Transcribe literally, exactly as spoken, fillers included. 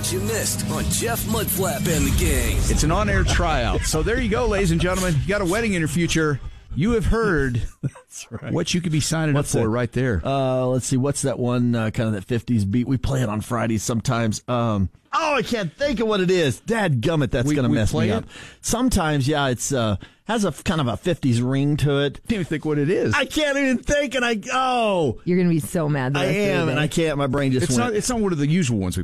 what you missed on Jeff Mudflap and the Gang. It's an on-air tryout. So there you go, ladies and gentlemen. You got a wedding in your future. You have heard That's right. what you could be signing what's up for that? Right there. Uh, let's see. What's that one uh, kind of that fifties beat? We play it on Fridays sometimes. Um, oh, I can't think of what it is. Dadgummit, that's going to mess me up. It? Sometimes, yeah, it's uh, has a kind of a fifties ring to it. Can't even think what it is. I can't even think, and I oh, you're going to be so mad. That I am, and I can't. My brain just it's went. Not, it's not one of the usual ones we